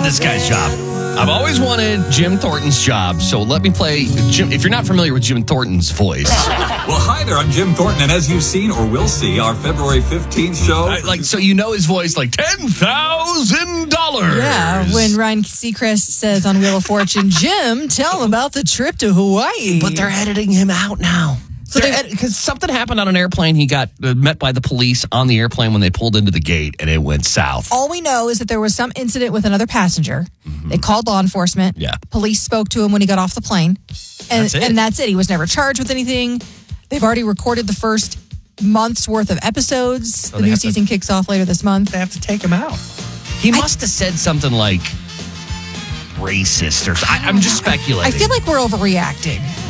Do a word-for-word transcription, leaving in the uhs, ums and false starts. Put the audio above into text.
this guy's job. I've always wanted Jim Thornton's job, so let me play Jim. If you're not familiar with Jim Thornton's voice, well, hi there. I'm Jim Thornton, and as you've seen or will see, our February fifteenth show, I, like, so you know his voice, like ten thousand dollars. Yeah, when Ryan Seacrest says on Wheel of Fortune, Jim, tell him about the trip to Hawaii. But they're editing him out now. So because something happened on an airplane, he got uh, met by the police on the airplane when they pulled into the gate, and it went south. All we know is that there was some incident with another passenger. Mm-hmm. They called law enforcement. Yeah. Police spoke to him when he got off the plane. And that's it. and that's it. He was never charged with anything. They've already recorded the first month's worth of episodes. So the new season to, kicks off later this month. They have to take him out. He I, must have said something like racist or something. I'm just speculating. I feel like we're overreacting.